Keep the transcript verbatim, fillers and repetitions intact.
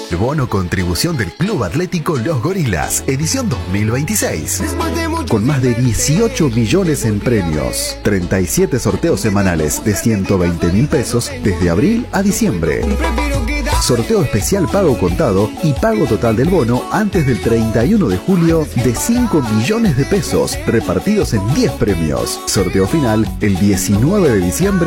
El bono contribución del Club Atlético Los Gorilas, edición dos mil veintiséis. Con más de dieciocho millones en premios, treinta y siete sorteos semanales de ciento veinte mil pesos desde abril a diciembre. Sorteo especial pago contado y pago total del bono antes del treinta y uno de julio de cinco millones de pesos repartidos en diez premios. Sorteo final el diecinueve de diciembre